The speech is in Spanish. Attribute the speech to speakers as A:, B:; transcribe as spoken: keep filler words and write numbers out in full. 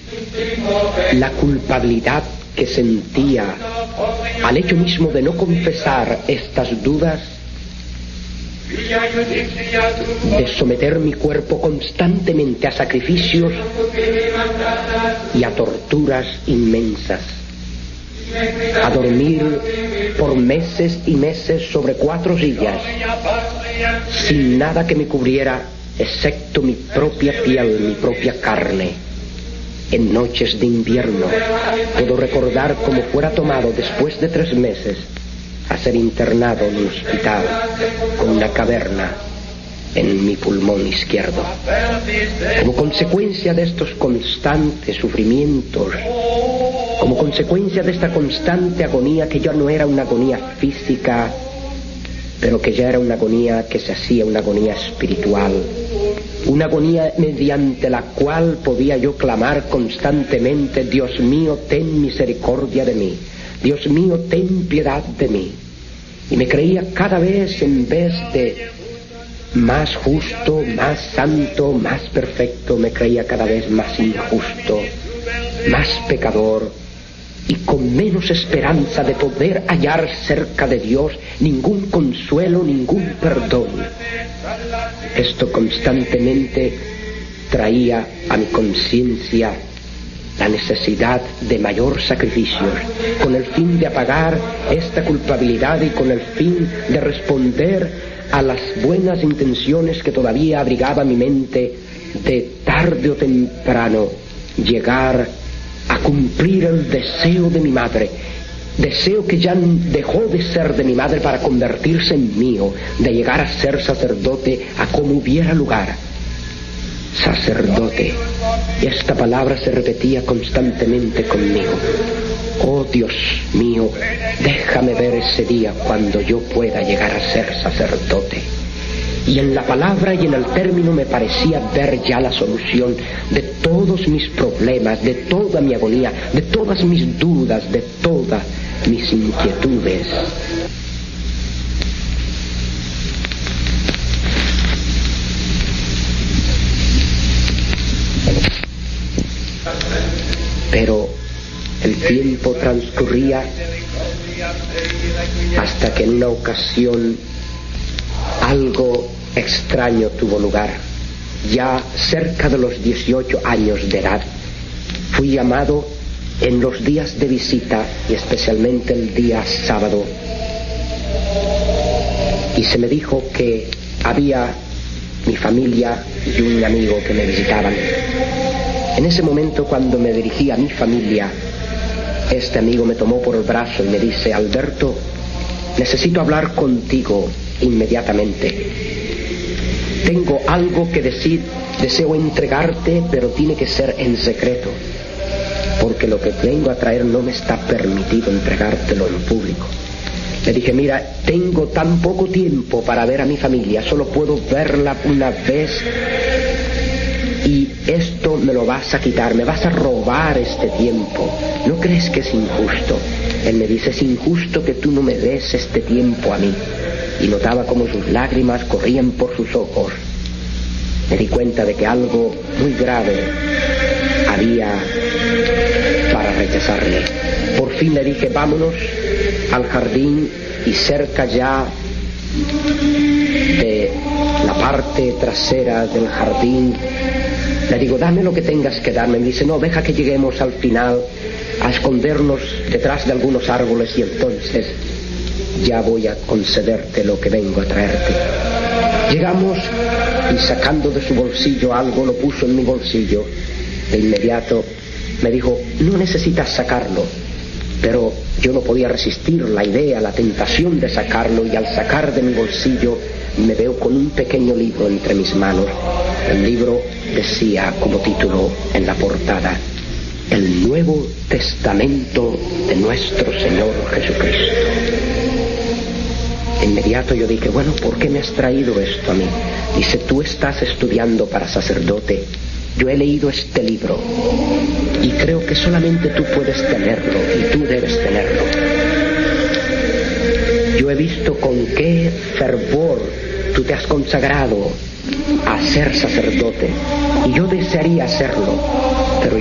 A: la culpabilidad que sentía al hecho mismo de no confesar estas dudas, de someter mi cuerpo constantemente a sacrificios y a torturas inmensas, a dormir por meses y meses sobre cuatro sillas, sin nada que me cubriera excepto mi propia piel, mi propia carne. En noches de invierno puedo recordar cómo fuera tomado después de tres meses a ser internado en un hospital con una caverna en mi pulmón izquierdo. Como consecuencia de estos constantes sufrimientos, como consecuencia de esta constante agonía, que ya no era una agonía física, pero que ya era una agonía que se hacía una agonía espiritual, una agonía mediante la cual podía yo clamar constantemente: Dios mío, ten misericordia de mí, Dios mío, ten piedad de mí. Y me creía cada vez, en vez de más justo, más santo, más perfecto, me creía cada vez más injusto, más pecador, y con menos esperanza de poder hallar cerca de Dios ningún consuelo, ningún perdón. Esto constantemente traía a mi conciencia la necesidad de mayor sacrificios, con el fin de apagar esta culpabilidad y con el fin de responder a las buenas intenciones que todavía abrigaba mi mente, de tarde o temprano llegar a cumplir el deseo de mi madre, deseo que ya dejó de ser de mi madre para convertirse en mío, de llegar a ser sacerdote a como hubiera lugar. Sacerdote. Y esta palabra se repetía constantemente conmigo. Oh Dios mío, déjame ver ese día cuando yo pueda llegar a ser sacerdote. Y en la palabra y en el término me parecía ver ya la solución de todos mis problemas, de toda mi agonía, de todas mis dudas, de todas mis inquietudes. Pero el tiempo transcurría hasta que en una ocasión algo extraño tuvo lugar. Ya cerca de los dieciocho años de edad, fui llamado en los días de visita, y especialmente el día sábado, y se me dijo que había mi familia y un amigo que me visitaban. En ese momento, cuando me dirigí a mi familia, este amigo me tomó por el brazo y me dice: Alberto, necesito hablar contigo inmediatamente. Tengo algo que decir, deseo entregarte, pero tiene que ser en secreto, porque lo que vengo a traer no me está permitido entregártelo en público. Le dije: mira, tengo tan poco tiempo para ver a mi familia, solo puedo verla una vez, y esto me lo vas a quitar, me vas a robar este tiempo. ¿No crees que es injusto? Él me dice: es injusto que tú no me des este tiempo a mí. Y notaba como sus lágrimas corrían por sus ojos. Me di cuenta de que algo muy grave había para rechazarle. Por fin le dije: vámonos al jardín, y cerca ya de la parte trasera del jardín le digo: dame lo que tengas que darme. Me dice: no, deja que lleguemos al final a escondernos detrás de algunos árboles, y entonces ya voy a concederte lo que vengo a traerte. Llegamos, y sacando de su bolsillo algo, lo puso en mi bolsillo. De inmediato me dijo: no necesitas sacarlo. Pero yo no podía resistir la idea, la tentación de sacarlo, y al sacar de mi bolsillo me veo con un pequeño libro entre mis manos. El libro decía como título en la portada: El Nuevo Testamento de nuestro Señor Jesucristo. De inmediato yo dije: bueno, ¿por qué me has traído esto a mí? Dice: tú estás estudiando para sacerdote. Yo he leído este libro y creo que solamente tú puedes tenerlo, y tú debes tenerlo. Yo he visto con qué fervor tú te has consagrado a ser sacerdote, y yo desearía hacerlo,